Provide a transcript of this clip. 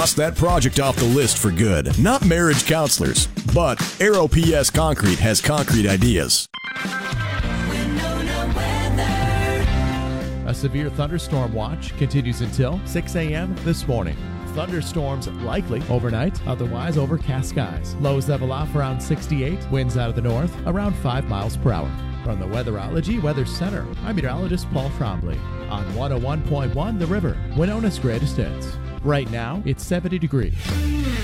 cross that project off the list for good. Not marriage counselors, but Aero PS Concrete has concrete ideas. A severe thunderstorm watch continues until 6 a.m. this morning. Thunderstorms likely overnight, otherwise overcast skies. Lows level off around 68, winds out of the north around 5 miles per hour. From the Weatherology Weather Center, I'm meteorologist Paul Trombley on 101.1 The River, Winona's greatest hits. Right now, it's 70 degrees.